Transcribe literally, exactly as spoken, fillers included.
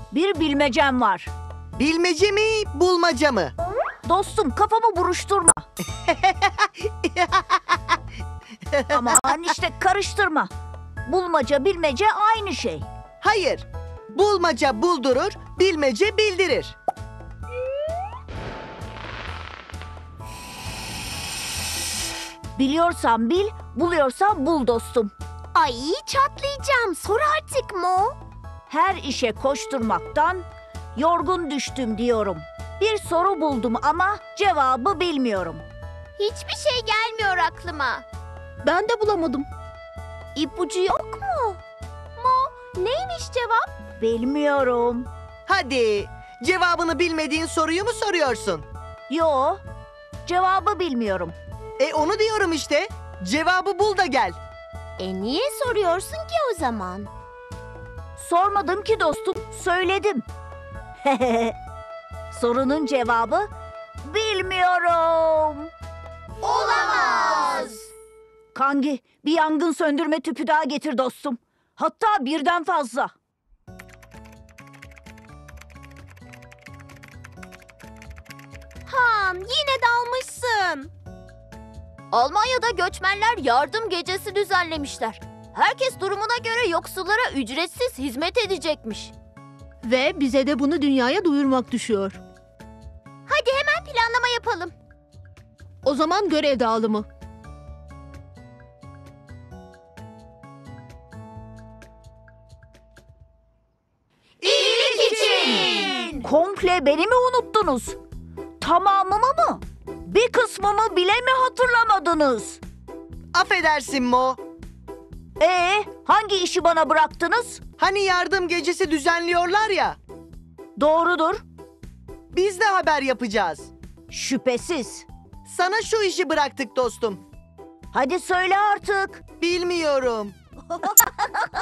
Bir bilmecem var. Bilmece mi, bulmaca mı? Dostum, kafamı buruşturma. Aman işte karıştırma. Bulmaca, bilmece aynı şey. Hayır. Bulmaca buldurur, bilmece bildirir. Biliyorsan bil, buluyorsan bul dostum. Ay çatlayacağım. Sor artık Mo. Her işe koşturmaktan yorgun düştüm diyorum. Bir soru buldum ama cevabı bilmiyorum. Hiçbir şey gelmiyor aklıma. Ben de bulamadım. İpucu yok mu? Mo, neymiş cevap? Bilmiyorum. Hadi, cevabını bilmediğin soruyu mu soruyorsun? Yo, cevabı bilmiyorum. E onu diyorum işte. Cevabı bul da gel. E niye soruyorsun ki o zaman? Sormadım ki dostum, söyledim. Sorunun cevabı bilmiyorum. Olamaz. Kangi, bir yangın söndürme tüpü daha getir dostum. Hatta birden fazla. Han, yine dalmışsın. Almanya'da göçmenler yardım gecesi düzenlemişler. Herkes durumuna göre yoksullara ücretsiz hizmet edecekmiş. Ve bize de bunu dünyaya duyurmak düşüyor. Hadi hemen planlama yapalım. O zaman görev dağılımı. İyilik için. Komple beni mi unuttunuz? Tamamımı mı? Bir kısmımı bile mi hatırlamadınız? Affedersin Mo. Ee, hangi işi bana bıraktınız? Hani yardım gecesi düzenliyorlar ya. Doğrudur. Biz de haber yapacağız. Şüphesiz. Sana şu işi bıraktık dostum. Hadi söyle artık. Bilmiyorum.